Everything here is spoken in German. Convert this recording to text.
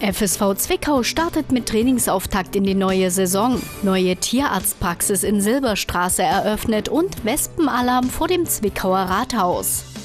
FSV Zwickau startet mit Trainingsauftakt in die neue Saison. Neue Tierarztpraxis in Silberstraße eröffnet und Wespenalarm vor dem Zwickauer Rathaus.